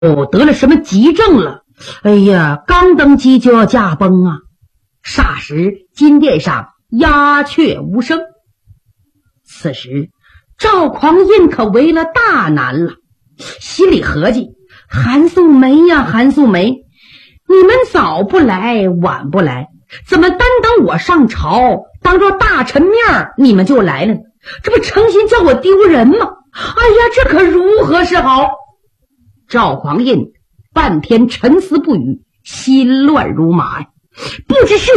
得了什么急症了，哎呀，刚登基就要驾崩啊！霎时金殿上鸦雀无声。此时赵匡胤可为了大难了，心里合计，韩素梅呀，韩素梅，你们早不来晚不来，怎么单等我上朝当着大臣面你们就来了呢？这不诚心叫我丢人吗？哎呀，这可如何是好？赵匡胤半天沉思不语，心乱如麻呀，不知是